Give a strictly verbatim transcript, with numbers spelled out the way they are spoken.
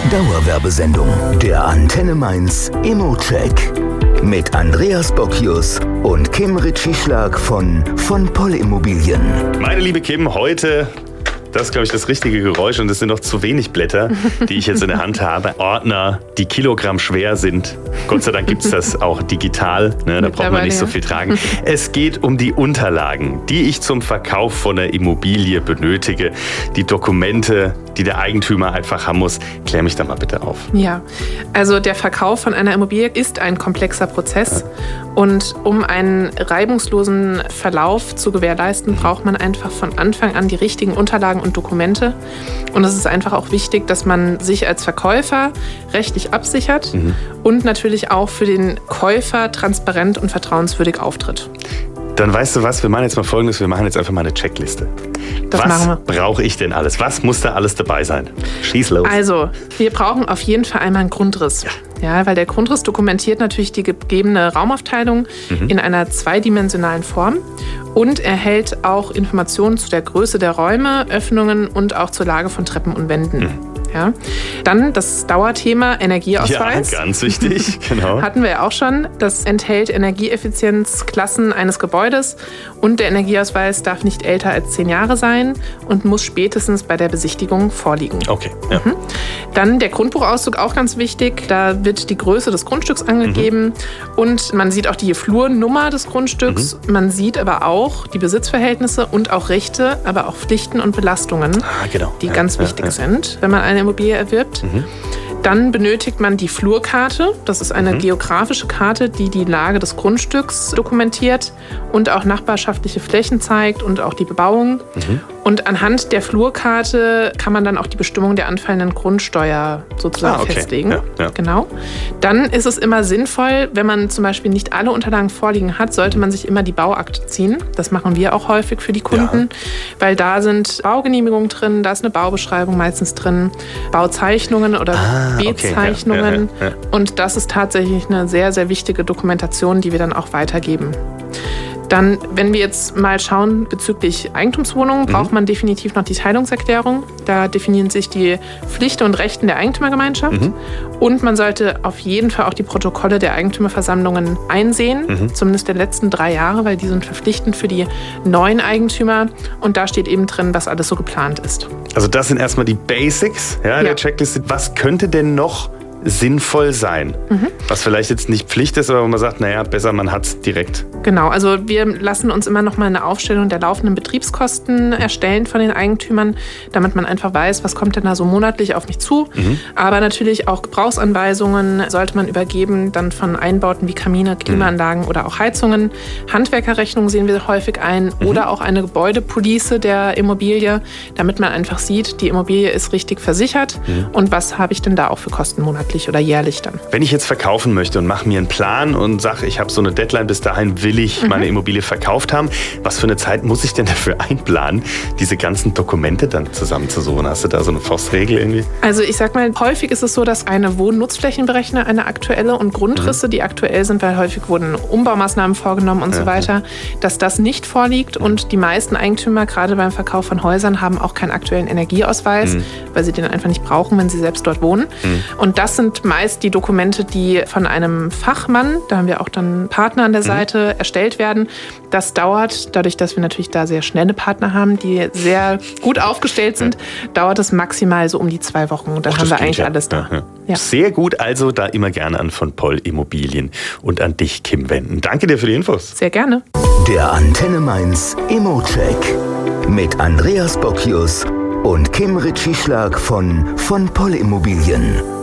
Dauerwerbesendung. Der Antenne Mainz Immo-Check. Mit Andreas Bockius und Kim Ritschieschlag von von Poll Immobilien. Meine liebe Kim, heute, das ist glaube ich das richtige Geräusch und es sind noch zu wenig Blätter, die ich jetzt in der Hand habe. Ordner, die Kilogramm schwer sind. Gott sei Dank gibt es das auch digital, ne? Da braucht man nicht so viel tragen. Es geht um die Unterlagen, die ich zum Verkauf von der Immobilie benötige. Die Dokumente, die der Eigentümer einfach haben muss. Klär mich da mal bitte auf. Ja, also der Verkauf von einer Immobilie ist ein komplexer Prozess. Ja. Und um einen reibungslosen Verlauf zu gewährleisten, braucht man einfach von Anfang an die richtigen Unterlagen und Dokumente. Und es ist einfach auch wichtig, dass man sich als Verkäufer rechtlich absichert mhm. und natürlich auch für den Käufer transparent und vertrauenswürdig auftritt. Dann weißt du was, wir machen jetzt mal Folgendes, wir machen jetzt einfach mal eine Checkliste. Das was machen wir. brauche ich denn alles? Was muss da alles dabei sein? Schieß los. Also, wir brauchen auf jeden Fall einmal einen Grundriss. Ja. Ja, weil der Grundriss dokumentiert natürlich die gegebene Raumaufteilung mhm. in einer zweidimensionalen Form und erhält auch Informationen zu der Größe der Räume, Öffnungen und auch zur Lage von Treppen und Wänden. Mhm. Ja. Dann das Dauerthema Energieausweis. Ja, ganz wichtig, genau. Hatten wir ja auch schon. Das enthält Energieeffizienzklassen eines Gebäudes und der Energieausweis darf nicht älter als zehn Jahre sein und muss spätestens bei der Besichtigung vorliegen. Okay. Ja. Mhm. Dann der Grundbuchauszug, auch ganz wichtig. Da wird die Größe des Grundstücks angegeben mhm. und man sieht auch die Flurnummer des Grundstücks. Mhm. Man sieht aber auch die Besitzverhältnisse und auch Rechte, aber auch Pflichten und Belastungen, ah, genau. die ja, ganz ja, wichtig ja. sind, wenn man eine Immobilie erwirbt. Mhm. Dann benötigt man die Flurkarte. Das ist eine mhm. geografische Karte, die die Lage des Grundstücks dokumentiert und auch nachbarschaftliche Flächen zeigt und auch die Bebauung. Mhm. Und anhand der Flurkarte kann man dann auch die Bestimmung der anfallenden Grundsteuer sozusagen ah, okay. festlegen. Ja, ja. Genau. Dann ist es immer sinnvoll, wenn man zum Beispiel nicht alle Unterlagen vorliegen hat, sollte man sich immer die Bauakte ziehen. Das machen wir auch häufig für die Kunden, ja. weil da sind Baugenehmigungen drin, da ist eine Baubeschreibung meistens drin, Bauzeichnungen oder ah, Bezeichnungen. Okay, ja, ja, ja. Und das ist tatsächlich eine sehr, sehr wichtige Dokumentation, die wir dann auch weitergeben. Dann, wenn wir jetzt mal schauen bezüglich Eigentumswohnungen, mhm. braucht man definitiv noch die Teilungserklärung. Da definieren sich die Pflichten und Rechten der Eigentümergemeinschaft. Mhm. Und man sollte auf jeden Fall auch die Protokolle der Eigentümerversammlungen einsehen, mhm. zumindest der letzten drei Jahre, weil die sind verpflichtend für die neuen Eigentümer. Und da steht eben drin, was alles so geplant ist. Also das sind erstmal die Basics ja, ja. der Checkliste. Was könnte denn noch sinnvoll sein? Mhm. Was vielleicht jetzt nicht Pflicht ist, aber wo man sagt, naja, besser man hat es direkt. Genau, also wir lassen uns immer noch mal eine Aufstellung der laufenden Betriebskosten erstellen von den Eigentümern, damit man einfach weiß, was kommt denn da so monatlich auf mich zu. Mhm. Aber natürlich auch Gebrauchsanweisungen sollte man übergeben, dann von Einbauten wie Kamine, Klimaanlagen mhm. oder auch Heizungen. Handwerkerrechnungen sehen wir häufig ein mhm. oder auch eine Gebäudepolice der Immobilie, damit man einfach sieht, die Immobilie ist richtig versichert mhm. und was habe ich denn da auch für Kosten monatlich oder jährlich dann. Wenn ich jetzt verkaufen möchte und mache mir einen Plan und sage, ich habe so eine Deadline, bis dahin will ich mhm. meine Immobilie verkauft haben, was für eine Zeit muss ich denn dafür einplanen, diese ganzen Dokumente dann zusammenzusuchen? Hast du da so eine Faustregel irgendwie? Also ich sag mal, häufig ist es so, dass eine Wohnnutzflächenberechner, eine aktuelle und Grundrisse, mhm. die aktuell sind, weil häufig wurden Umbaumaßnahmen vorgenommen und ja, so weiter, ja. dass das nicht vorliegt mhm. und die meisten Eigentümer, gerade beim Verkauf von Häusern, haben auch keinen aktuellen Energieausweis, mhm. weil sie den einfach nicht brauchen, wenn sie selbst dort wohnen. Mhm. Und das sind meist die Dokumente, die von einem Fachmann, da haben wir auch dann Partner an der Seite, mhm. erstellt werden. Das dauert, dadurch, dass wir natürlich da sehr schnelle Partner haben, die sehr gut aufgestellt sind, ja. dauert es maximal so um die zwei Wochen. Und dann Och, haben wir eigentlich ja. alles da. Ja, ja. Ja. Sehr gut, also da immer gerne an von Poll Immobilien und an dich, Kim, wenden. Danke dir für die Infos. Sehr gerne. Der Antenne Mainz Immo-Check mit Andreas Bockius und Kim Ritschieschlag von von Poll Immobilien.